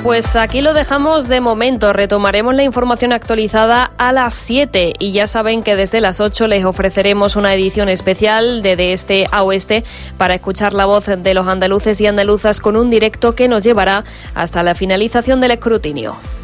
Pues aquí lo dejamos de momento. Retomaremos la información actualizada a las 7 y ya saben que desde las 8 les ofreceremos una edición especial de Este a Oeste para escuchar la voz de los andaluces y andaluzas con un directo que nos llevará hasta la finalización del escrutinio.